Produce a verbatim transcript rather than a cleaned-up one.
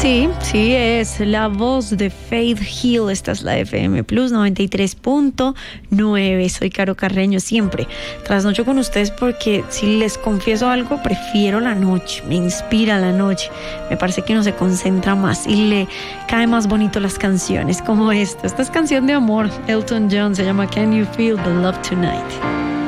Sí, sí, es la voz de Faith Hill. Esta es la F M Plus noventa y tres punto nueve. Soy Caro Carreño, siempre trasnocho con ustedes porque si les confieso algo, prefiero la noche, me inspira la noche. Me parece que uno se concentra más y le cae más bonito las canciones como esta. Esta es canción de amor. Elton John, se llama Can You Feel the Love Tonight?